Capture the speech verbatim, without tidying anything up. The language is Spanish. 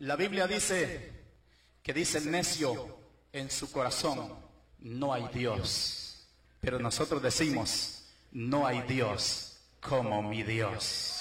La Biblia dice que dice el necio en su corazón, no hay Dios. Pero nosotros decimos, no hay Dios como mi Dios.